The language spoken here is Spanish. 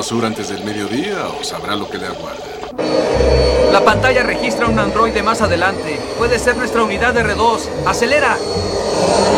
Zona Sur antes del mediodía o sabrá lo que le aguarda. La pantalla registra un androide más adelante. Puede ser nuestra unidad R2. ¡Acelera!